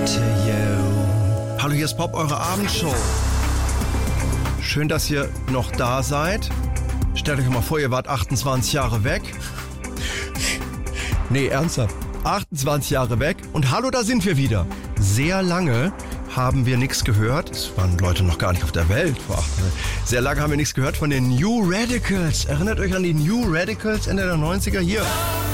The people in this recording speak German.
to you. Hallo, hier ist Pop, eure Abendshow. Schön, dass ihr noch da seid. Stellt euch mal vor, ihr wart 28 Jahre weg. Nee, ernsthaft. 28 Jahre weg. Und hallo, da sind wir wieder. Sehr lange haben wir nichts gehört. Es waren Leute noch gar nicht auf der Welt vor 8 Jahren. Sehr lange haben wir nichts gehört von den New Radicals. Erinnert euch an die New Radicals Ende der 90er? Hier.